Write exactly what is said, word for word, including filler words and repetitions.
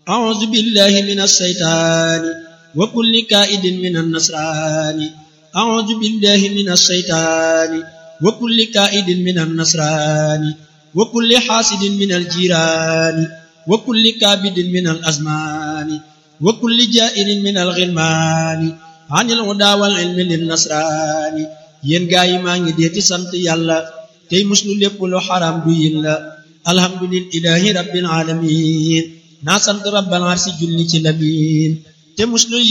أعوذ بالله من الشيطان وكل كائد من النصران أعوذ بالله من الشيطان وكل كائد من النصران وكل حاسد من الجيران وكل كابد من الأزمان وكل جائر من الغلمان عن الهدى والعلم للنصران yen gaay maa ngi dee ci sant yàlla tey muslu lépp lu xaram du yilla alhamdulillahi rabbil alamin naa sant rabbal arsi julli ci lamin te muslu